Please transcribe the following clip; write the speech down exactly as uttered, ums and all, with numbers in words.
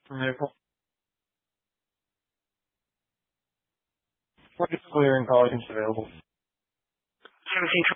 from April. What is clear and colleagues available? Servicing